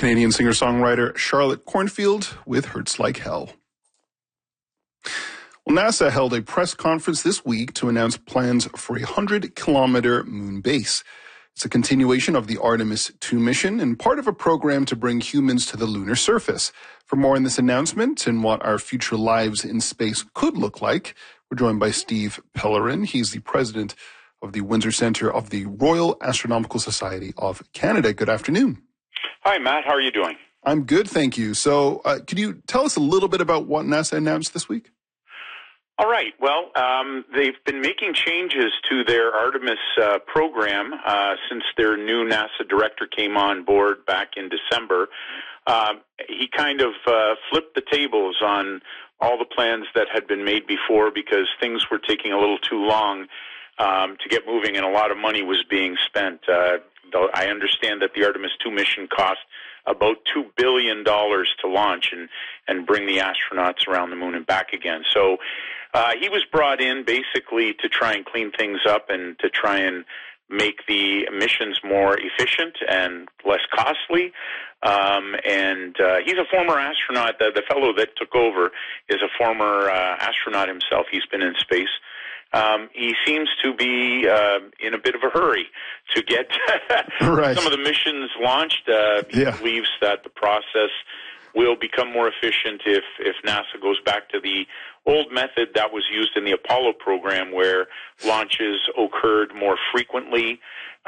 Canadian singer-songwriter Charlotte Cornfield with Hurts Like Hell. Well, NASA held a press conference this week to announce plans for a 100-kilometer moon base. It's a continuation of the Artemis 2 mission and part of a program to bring humans to the lunar surface. For more on this announcement and what our future lives in space could look like, we're joined by Steve Pellerin. He's the president of the Windsor Centre of the Royal Astronomical Society of Canada. Good afternoon. Hi, Matt. How are you doing? I'm good, thank you. So could you tell us a little bit about what NASA announced this week? All right. Well, they've been making changes to their Artemis program since their new NASA director came on board back in December. He kind of flipped the tables on all the plans that had been made before because things were taking a little too long to get moving, and a lot of money was being spent. I understand that the Artemis 2 mission cost about $2 billion to launch and bring the astronauts around the moon and back again. So he was brought in basically to try and clean things up and to try and make the missions more efficient and less costly. He's a former astronaut. The fellow that took over is a former astronaut himself. He's been in space. He seems to be in a bit of a hurry to get right. some of the missions launched. He believes that the process will become more efficient if NASA goes back to the old method that was used in the Apollo program, where launches occurred more frequently.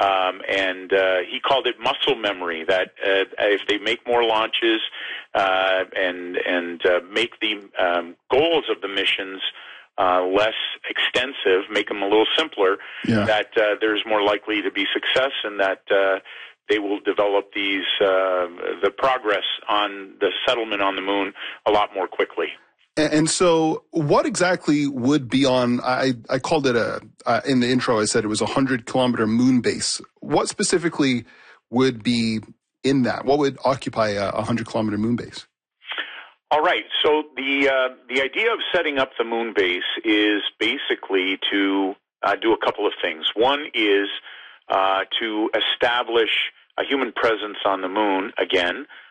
He called it muscle memory, that if they make more launches and make the goals of the missions less extensive, make them a little simpler, that there's more likely to be success, and that they will develop the progress on the settlement on the moon a lot more quickly. And so what exactly would be on, I called it in the intro, I said it was a 100-kilometer moon base. What specifically would be in that? What would occupy a 100-kilometer moon base? All right. So the idea of setting up the moon base is basically to do a couple of things. One is to establish a human presence on the moon again.